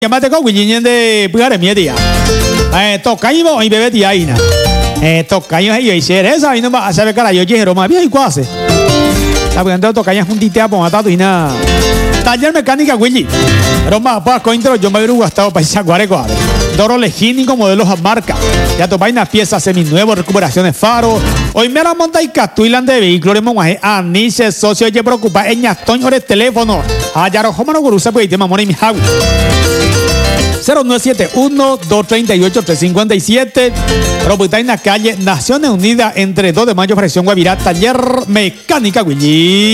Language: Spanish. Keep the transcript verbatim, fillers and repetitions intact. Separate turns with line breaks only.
Llamate con Guillén de Pugare Miedia. Eh, toca y voy, bebé tiaina. Eh, toca y yo y esa y no va a saber cara yo quiero más bien y cuase. La pegando toca ya juntitea por matar y nada. Taller mecánica Willy. Roma Paco intro yo me hubiera gastado para esa guareco. Doro legínico modelos a marca. Ya topa unas piezas seminuevos, recuperaciones faro. Hoy me la monta y catuilan de vehículos de mongaje. Aniche socio y preocupa en ñastoño de teléfono. Ayaro Homano Gurusa pues y te mamón y mi javi. cero nueve siete uno, dos tres ocho, tres cinco siete. Propiedad en la calle Naciones Unidas entre dos de mayo, fracción Guavirá, taller mecánica Willy.